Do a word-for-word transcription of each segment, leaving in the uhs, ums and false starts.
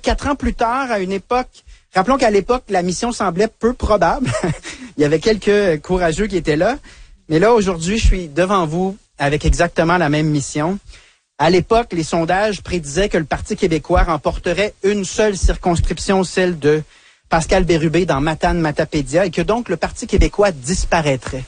quatre ans plus tard, à une époque, rappelons qu'à l'époque, la mission semblait peu probable. Il y avait quelques courageux qui étaient là. Mais là, aujourd'hui, je suis devant vous avec exactement la même mission. À l'époque, les sondages prédisaient que le Parti québécois remporterait une seule circonscription, celle de Pascal Bérubé dans Matane-Matapédia, et que donc le Parti québécois disparaîtrait.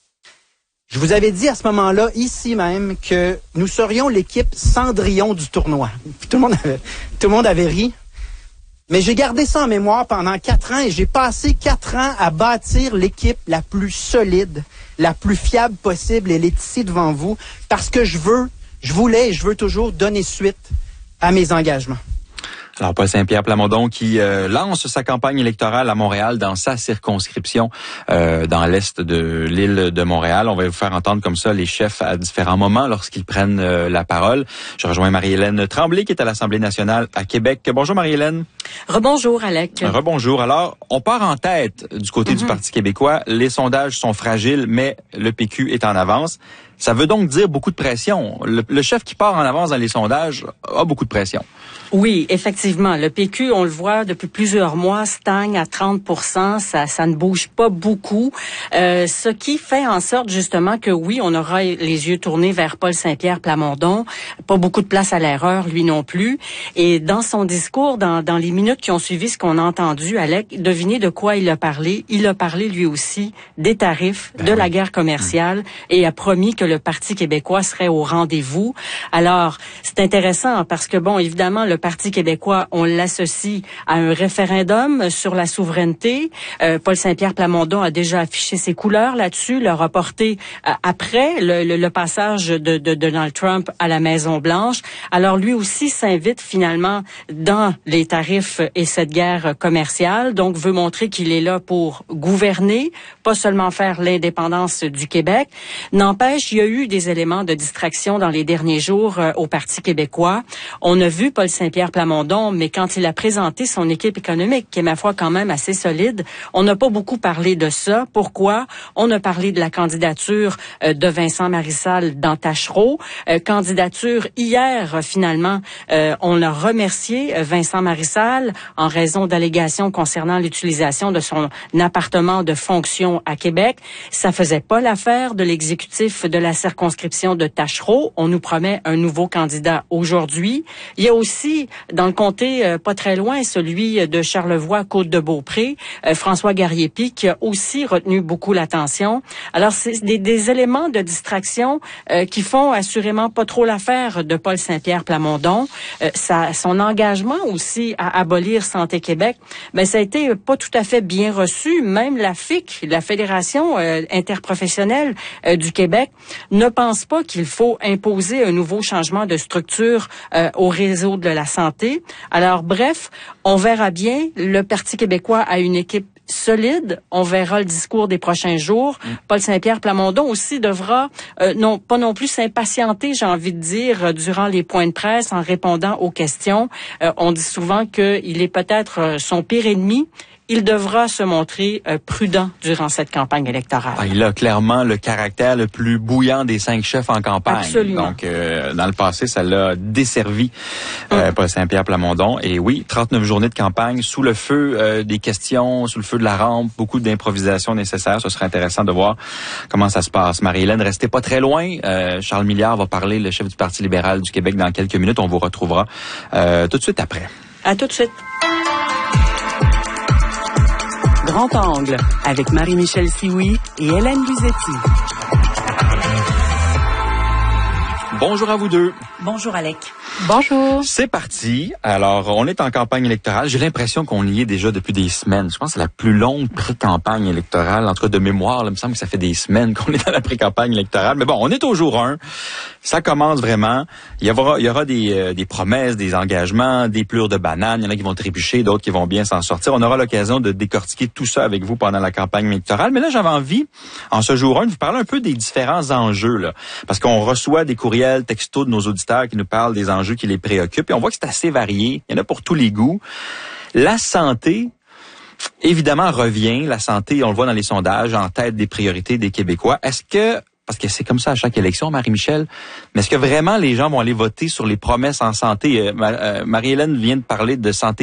Je vous avais dit à ce moment-là, ici même, que nous serions l'équipe Cendrillon du tournoi. Tout le monde avait, tout le monde avait ri. Mais j'ai gardé ça en mémoire pendant quatre ans et j'ai passé quatre ans à bâtir l'équipe la plus solide, la plus fiable possible. Elle est ici devant vous parce que je veux, je voulais et je veux toujours donner suite à mes engagements. Alors, Paul Saint-Pierre Plamondon qui euh, lance sa campagne électorale à Montréal dans sa circonscription euh, dans l'est de l'île de Montréal. On va vous faire entendre comme ça les chefs à différents moments lorsqu'ils prennent euh, la parole. Je rejoins Marie-Hélène Tremblay qui est à l'Assemblée nationale à Québec. Bonjour Marie-Hélène. Rebonjour Alec. Rebonjour. Alors, on part en tête du côté mm-hmm. du Parti québécois. Les sondages sont fragiles, mais le P Q est en avance. Ça veut donc dire beaucoup de pression. Le, le chef qui part en avance dans les sondages a beaucoup de pression. Oui, effectivement. Le P Q, on le voit depuis plusieurs mois, stagne à trente pour cent. Ça, ça ne bouge pas beaucoup. Euh, ce qui fait en sorte justement que oui, on aura les yeux tournés vers Paul Saint-Pierre Plamondon. Pas beaucoup de place à l'erreur, lui non plus. Et dans son discours, dans, dans les minutes qui ont suivi ce qu'on a entendu, Alec, devinez de quoi il a parlé. Il a parlé lui aussi des tarifs, ben de oui. la guerre commerciale, mmh. et a promis que le Parti québécois serait au rendez-vous. Alors, c'est intéressant parce que, bon, évidemment, le Parti québécois, on l'associe à un référendum sur la souveraineté. Euh, Paul Saint-Pierre Plamondon a déjà affiché ses couleurs là-dessus, l'a reporté euh, après le, le, le passage de, de Donald Trump à la Maison-Blanche. Alors, lui aussi s'invite finalement dans les tarifs et cette guerre commerciale, donc veut montrer qu'il est là pour gouverner, pas seulement faire l'indépendance du Québec. N'empêche, il y a eu des éléments de distraction dans les derniers jours euh, au Parti québécois. On a vu Paul Saint-Pierre Plamondon, mais quand il a présenté son équipe économique, qui est ma foi quand même assez solide, on n'a pas beaucoup parlé de ça. Pourquoi? On a parlé de la candidature euh, de Vincent Marissal dans Tachereau. Euh, candidature hier, finalement, euh, on a remercié Vincent Marissal en raison d'allégations concernant l'utilisation de son appartement de fonction à Québec. Ça faisait pas l'affaire de l'exécutif de la circonscription de Tachereau. On nous promet un nouveau candidat aujourd'hui. Il y a aussi, dans le comté euh, pas très loin, celui de Charlevoix-Côte-de-Beaupré, euh, François Garriépi, qui a aussi retenu beaucoup l'attention. Alors, c'est des, des éléments de distraction euh, qui font assurément pas trop l'affaire de Paul Saint-Pierre Plamondon. Euh, ça, son engagement aussi à abolir Santé Québec, ben ça a été pas tout à fait bien reçu. Même la F I C, la Fédération euh, interprofessionnelle euh, du Québec, ne pense pas qu'il faut imposer un nouveau changement de structure euh, au réseau de la santé. Alors, bref, on verra bien. Le Parti québécois a une équipe solide. On verra le discours des prochains jours. Mmh. Paul Saint-Pierre Plamondon aussi devra, euh, non pas non plus s'impatienter, j'ai envie de dire, euh, durant les points de presse en répondant aux questions. Euh, on dit souvent qu'il est peut-être euh, son pire ennemi. Il devra se montrer euh, prudent durant cette campagne électorale. Ah, il a clairement le caractère le plus bouillant des cinq chefs en campagne. Absolument. Donc, euh, dans le passé, ça l'a desservi, euh, mmh. Paul Saint-Pierre Plamondon. Et oui, trente-neuf journées de campagne sous le feu euh, des questions, sous le feu de la rampe, beaucoup d'improvisation nécessaire. Ce serait intéressant de voir comment ça se passe. Marie-Hélène, restez pas très loin. Euh, Charles Milliard va parler, le chef du Parti libéral du Québec, dans quelques minutes. On vous retrouvera euh, tout de suite après. À tout de suite. Grand Angle, avec Marie-Michel Sioui et Hélène Luzetti. Bonjour à vous deux. Bonjour Alec. Bonjour. C'est parti. Alors, on est en campagne électorale. J'ai l'impression qu'on y est déjà depuis des semaines. Je pense que c'est la plus longue pré-campagne électorale. En tout cas, de mémoire, là, il me semble que ça fait des semaines qu'on est dans la pré-campagne électorale. Mais bon, on est au jour un. Ça commence vraiment. Il y aura, il y aura des, euh, des promesses, des engagements, des plures de bananes. Il y en a qui vont trébucher, d'autres qui vont bien s'en sortir. On aura l'occasion de décortiquer tout ça avec vous pendant la campagne électorale. Mais là, j'avais envie, en ce jour un, de vous parler un peu des différents enjeux, là. Parce qu'on reçoit des courriels, textos de nos auditeurs qui nous parlent des enjeux qui les préoccupent. Et on voit que c'est assez varié. Il y en a pour tous les goûts. La santé, évidemment, revient. La santé, on le voit dans les sondages, en tête des priorités des Québécois. Est-ce que, parce que c'est comme ça à chaque élection, Marie-Michel, mais est-ce que vraiment les gens vont aller voter sur les promesses en santé? Euh, Marie-Hélène vient de parler de santé